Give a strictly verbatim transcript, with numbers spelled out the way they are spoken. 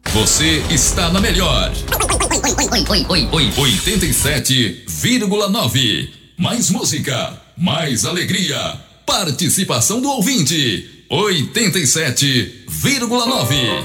Você está na melhor. oitenta e sete vírgula nove. Mais música, mais alegria. Participação do ouvinte. oitenta e sete vírgula nove.